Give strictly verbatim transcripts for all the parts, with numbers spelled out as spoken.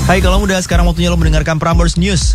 Hai kalau muda, sekarang waktunya lo mendengarkan Prambors News.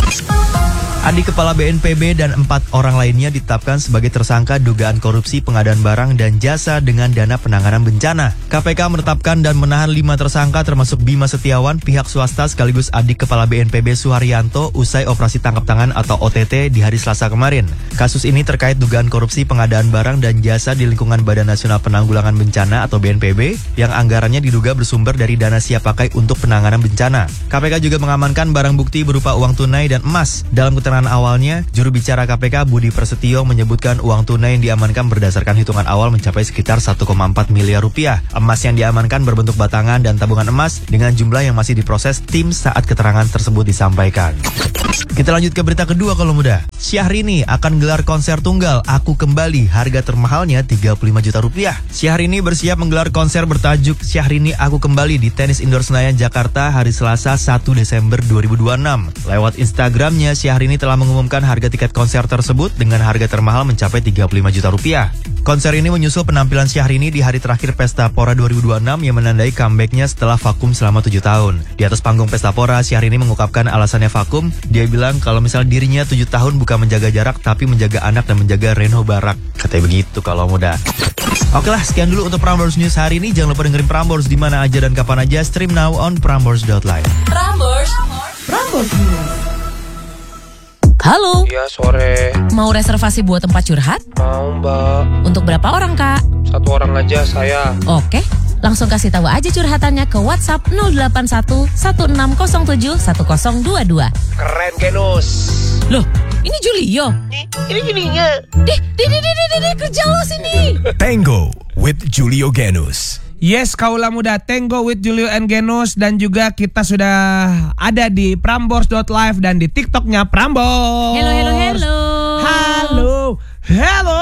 Adik Kepala B N P B dan empat orang lainnya ditetapkan sebagai tersangka dugaan korupsi pengadaan barang dan jasa dengan dana penanganan bencana. K P K menetapkan dan menahan lima tersangka termasuk Bima Setiawan, pihak swasta sekaligus adik Kepala B N P B Suharyanto usai operasi tangkap tangan atau O T T di hari Selasa kemarin. Kasus ini terkait dugaan korupsi pengadaan barang dan jasa di lingkungan Badan Nasional Penanggulangan Bencana atau B N P B yang anggarannya diduga bersumber dari dana siap pakai untuk penanganan bencana. K P K juga mengamankan barang bukti berupa uang tunai dan emas. Dalam keterangan awalnya, juru bicara K P K Budi Prasetyo menyebutkan uang tunai yang diamankan berdasarkan hitungan awal mencapai sekitar satu koma empat miliar rupiah. Emas yang diamankan berbentuk batangan dan tabungan emas dengan jumlah yang masih diproses tim saat keterangan tersebut disampaikan. Kita lanjut ke berita kedua kalau muda. Syahrini akan gelar konser tunggal Aku Kembali, harga termahalnya tiga puluh lima juta rupiah. Syahrini bersiap menggelar konser bertajuk Syahrini Aku Kembali di Tenis Indoor Senayan Jakarta hari Selasa satu Desember dua ribu dua puluh enam. Lewat Instagramnya, Syahrini telah mengumumkan harga tiket konser tersebut dengan harga termahal mencapai tiga puluh lima juta rupiah. Konser ini menyusul penampilan Syahrini di hari terakhir Pesta Pora dua ribu dua puluh enam yang menandai comebacknya setelah vakum selama tujuh tahun. Di atas panggung Pesta Pora, Syahrini mengungkapkan alasannya vakum. Dia bilang kalau misalnya dirinya tujuh tahun bukan menjaga jarak tapi menjaga anak dan menjaga Reno Barak. Katanya begitu kalau muda. Oke lah, sekian dulu untuk Prambors News hari ini. Jangan lupa dengerin Prambors di mana aja dan kapan aja. Stream now on prambors dot live. Prambors, Prambors News. Halo. Iya, sore. Mau reservasi buat tempat curhat? Mau, Mbak. Untuk berapa orang, Kak? Satu orang aja saya. Oke, langsung kasih tahu aja curhatannya ke WhatsApp nol delapan satu satu enam nol tujuh satu nol dua dua. Keren, Genus. Loh, ini Julio. Ini Julinya. Deh, deh, deh, deh, deh, deh, kerja lo sini. Tango with Julio Genus. Yes, kaulah muda, Tango with Julio and Genus. Dan juga kita sudah ada di prambors dot live dan di TikToknya Prambors. Hello, hello, hello. Halo, hello.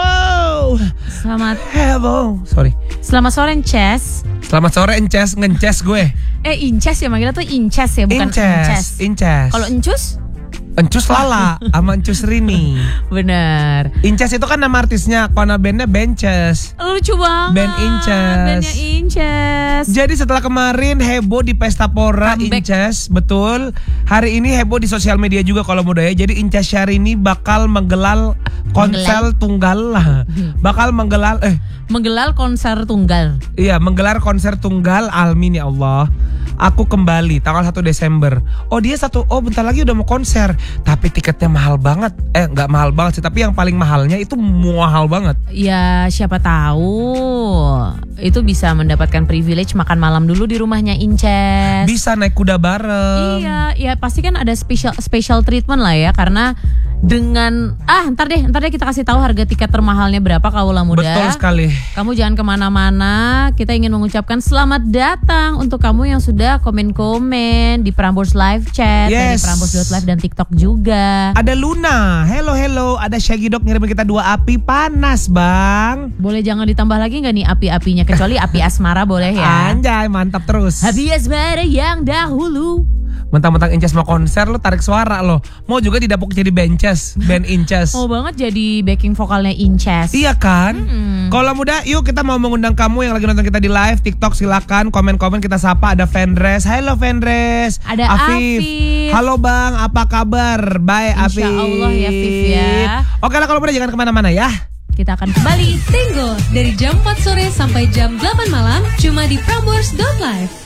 Selamat Hello. Sorry. Selamat sore, Inces. Selamat sore, Inces. Ngences gue. Eh, Inces ya, manggilnya tuh Inces ya, bukan Inces. Inces. Inces. Kalau Encus? Encus Lala sama Encus Rini. Bener. Inces itu kan nama artisnya, kalau nama bandnya Benches. Lucu banget. Band Inces. Bandnya Inces. Jadi setelah kemarin heboh di Pesta Pora Comeback. Inces, betul. Hari ini heboh di sosial media juga kalau muda ya. Jadi Inces Syahrini bakal menggelar konser tunggal lah. Bakal menggelar eh Menggelar konser tunggal. Iya, menggelar konser tunggal. Amin ya Allah. Aku Kembali tanggal satu Desember. Oh dia satu Oh bentar lagi udah mau konser. Tapi tiketnya mahal banget. Eh gak mahal banget sih, tapi yang paling mahalnya itu mahal banget. Ya siapa tahu itu bisa mendapatkan privilege makan malam dulu di rumahnya Inces. Bisa naik kuda bareng. Iya, ya pasti kan ada special special treatment lah ya, karena dengan ah ntar deh ntar deh kita kasih tahu harga tiket termahalnya berapa kaulah muda. Betul sekali. Kamu jangan kemana-mana. Kita ingin mengucapkan selamat datang untuk kamu yang sudah komen-komen di Prambors Live Chat, dari Yes. prambors dot live dan TikTok juga. Ada Luna, hello hello. Ada Shaggy Dog ngirimin kita dua api panas bang. Boleh jangan ditambah lagi nggak nih api-apinya, kecuali api asmara boleh ya. Anjay mantap terus. Api asmara yang dahulu. Mentang-mentang Inces mau konser lo tarik suara lo. Mau juga didapuk jadi Benches, band Inces. Mau banget jadi backing vokalnya Inces. Iya kan? Mm-mm. Kalau muda, yuk kita mau mengundang kamu yang lagi nonton kita di live TikTok, silakan komen-komen kita sapa. Ada Fendres, halo Fendres. Ada Afif. Halo bang, apa kabar? Baik Afif. Insya Allah ya Afif ya. Oke lah kalau muda jangan kemana-mana ya. Kita akan kembali Tango dari jam empat sore sampai jam delapan malam cuma di prambors dot live.